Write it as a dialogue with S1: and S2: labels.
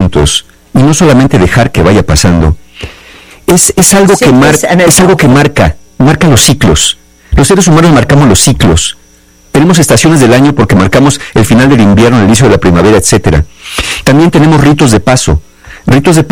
S1: eventos, y no solamente dejar que vaya pasando. Es algo que marca los ciclos. Los seres humanos marcamos los ciclos. Tenemos estaciones del año porque marcamos el final del invierno, el inicio de la primavera, etcétera. También tenemos ritos de paso